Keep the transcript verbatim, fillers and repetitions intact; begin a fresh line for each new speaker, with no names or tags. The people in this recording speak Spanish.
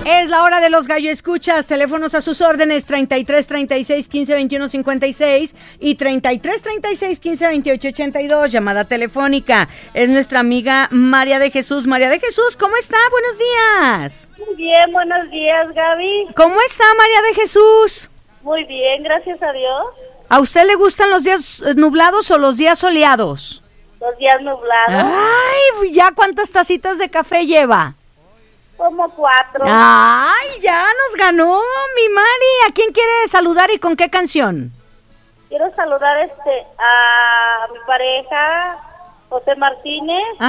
Es la hora de los gallo escuchas, teléfonos a sus órdenes treinta y tres, treinta y seis, quince, veintiuno, cincuenta y seis y treinta y tres, treinta y seis, quince, veintiocho, ochenta y dos, llamada telefónica. Es nuestra amiga María de Jesús. María de Jesús, ¿cómo está? Buenos días.
Muy bien, buenos días, Gaby.
¿Cómo está María de Jesús?
Muy bien, gracias a Dios.
¿A usted le gustan los días nublados o los días soleados?
Los días nublados.
Ay, ¿ya cuántas tacitas de café lleva?
Como cuatro.
Ay, ya nos ganó mi Mari. ¿A quién quiere saludar y con qué canción?
Quiero saludar este a mi pareja, José Martínez.